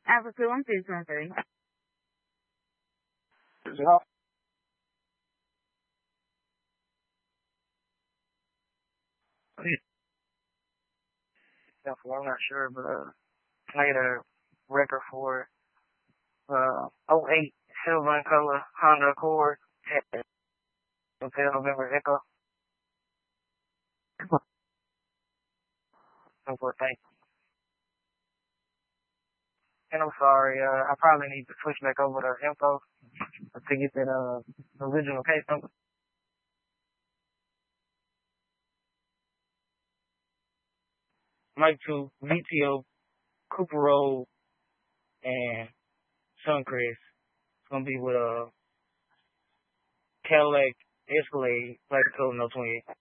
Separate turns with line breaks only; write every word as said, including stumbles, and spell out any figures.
Alpha two one six one three.
Yeah. I'm not sure, but uh, I get a record for uh oh eight silver and color Honda Accord at Hotel November Echo. For thank you. And I'm sorry, uh, I probably need to switch back over to info to get that uh original case number. Mike two, V T O, Cooper Road, and Suncrest. It's gonna be with a Cadillac Escalade, Black Code No twenty-eight.